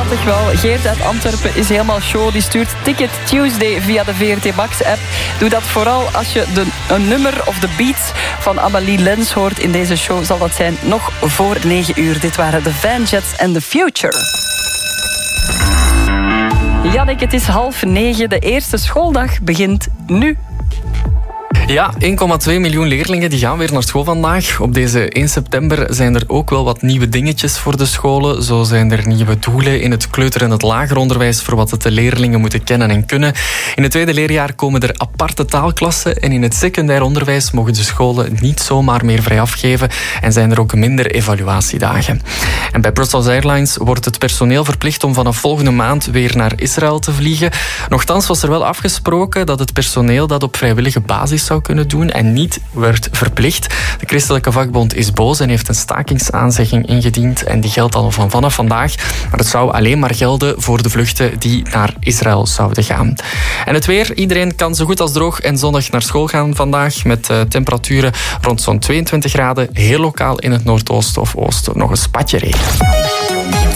schattig wel. Geert uit Antwerpen is helemaal show. Die stuurt Ticket Tuesday via de VRT Max-app. Doe dat vooral als je een nummer of de beats van Amélie Lens hoort in deze show. Zal dat zijn nog voor 9 uur. Dit waren de Vanjets and the Future. Jannik, het is 8:30. De eerste schooldag begint nu. Ja, 1,2 miljoen leerlingen die gaan weer naar school vandaag. Op deze 1 september zijn er ook wel wat nieuwe dingetjes voor de scholen. Zo zijn er nieuwe doelen in het kleuter- en het lager onderwijs voor wat de leerlingen moeten kennen en kunnen. In het tweede leerjaar komen er aparte taalklassen en in het secundair onderwijs mogen de scholen niet zomaar meer vrij afgeven en zijn er ook minder evaluatiedagen. En bij Brussels Airlines wordt het personeel verplicht om vanaf volgende maand weer naar Israël te vliegen. Nochtans was er wel afgesproken dat het personeel dat op vrijwillige basis zou kunnen doen en niet werd verplicht. De Christelijke Vakbond is boos en heeft een stakingsaanzegging ingediend en die geldt al vanaf vandaag. Maar het zou alleen maar gelden voor de vluchten die naar Israël zouden gaan. En het weer, iedereen kan zo goed als droog en zonnig naar school gaan vandaag met temperaturen rond zo'n 22 graden. Heel lokaal in het noordoosten of oosten nog een spatje regen.